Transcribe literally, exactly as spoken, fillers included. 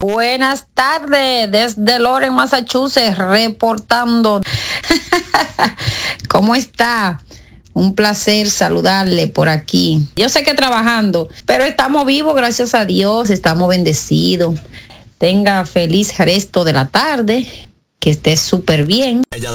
Buenas tardes, desde Lawrence, Massachusetts, reportando. ¿Cómo está? Un placer saludarle por aquí. Yo sé que trabajando, pero estamos vivos, gracias a Dios, estamos bendecidos. Tenga feliz resto de la tarde, que esté súper bien.